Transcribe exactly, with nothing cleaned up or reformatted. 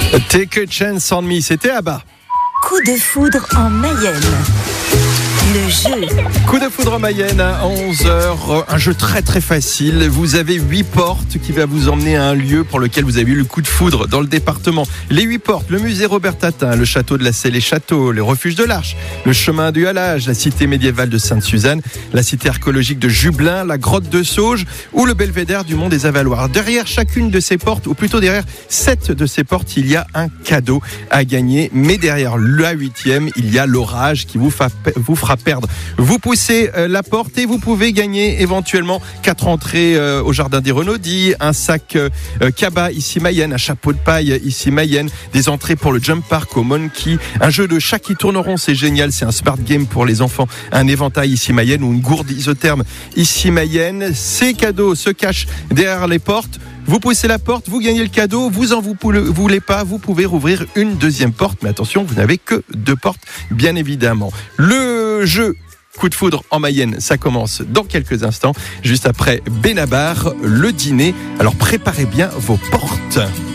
Take a chance on me, c'était Abba. Coup de foudre en Mayenne. Le jeu. Coup de foudre en Mayenne à onze heures, un jeu très très facile. Vous avez huit portes qui va vous emmener à un lieu pour lequel vous avez eu le coup de foudre dans le département. Les huit portes, le musée Robert Tatin, le château de la Selle et Château, le refuge de l'Arche, le chemin du Halage, la cité médiévale de Sainte-Suzanne, la cité archéologique de Jublin, la grotte de Sauge ou le belvédère du Mont des Avaloirs. Derrière chacune de ces portes, ou plutôt derrière sept de ces portes, il y a un cadeau à gagner. Mais derrière la huitième, il y a l'orage qui vous, fa- vous fera perdre. Vous poussez euh, la porte et vous pouvez gagner éventuellement quatre entrées euh, au jardin des Renaudis, un sac euh, Kaba ici Mayenne, un chapeau de paille ici Mayenne, des entrées pour le Jump Park au Monkey, un jeu de chat qui tourne rond, c'est génial, c'est un smart game pour les enfants, un éventail ici Mayenne ou une gourde isotherme ici Mayenne. Ces cadeaux se cachent derrière les portes. Vous poussez la porte, vous gagnez le cadeau, vous en vous voulez pas, vous pouvez rouvrir une deuxième porte, mais attention, vous n'avez que deux portes, bien évidemment. Le jeu Coup de foudre en Mayenne, ça commence dans quelques instants, juste après Benabar, le dîner. Alors préparez bien vos portes.